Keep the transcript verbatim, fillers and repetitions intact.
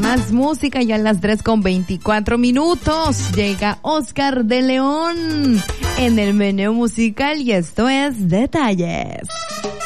más música, ya a las tres con veinticuatro minutos. Llega Oscar de León en el menú musical y esto es Detalles.